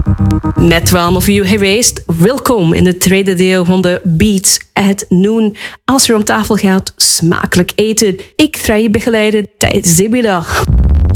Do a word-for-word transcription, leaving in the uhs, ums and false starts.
Net wel voor u geweest. Welkom in het tweede deel van de Beats at Noon. Als er om tafel gaat, smakelijk eten. Ik ga je begeleiden tijdens de middag.